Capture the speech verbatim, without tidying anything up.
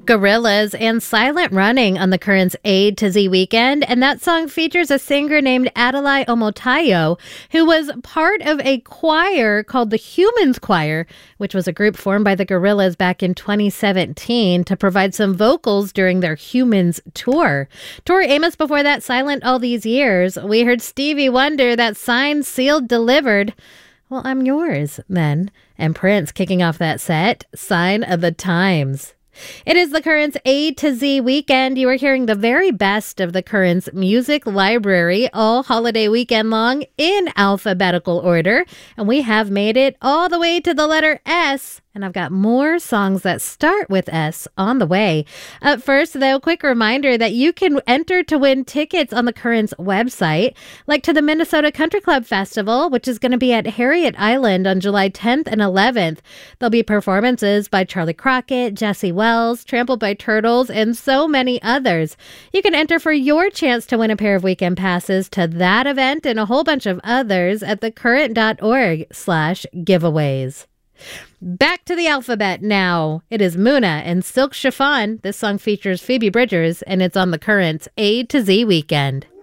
Gorillaz and Silent Running on the Currents A to Z weekend, and that song features a singer named Adalai Omotayo, who was part of a choir called the Humans Choir, which was a group formed by the Gorillaz back in twenty seventeen to provide some vocals during their Humans tour. Tori Amos before that, Silent All These Years. We heard Stevie Wonder, that Signed, Sealed, Delivered. Well, I'm yours, then. And Prince kicking off that set, Sign of the Times. It is the Currents A to Z weekend. You are hearing the very best of the Currents music library all holiday weekend long in alphabetical order. And we have made it all the way to the letter S. And I've got more songs that start with S on the way. Up first, though, quick reminder that you can enter to win tickets on the Currents website, like to the Minnesota Country Club Festival, which is going to be at Harriet Island on July tenth and eleventh. There'll be performances by Charlie Crockett, Jesse Wells, Trampled by Turtles, and so many others. You can enter for your chance to win a pair of weekend passes to that event and a whole bunch of others at thecurrent.org slash giveaways. Back to the alphabet now. It is Muna and Silk Chiffon. This song features Phoebe Bridgers, and it's on the Currents A to Z weekend.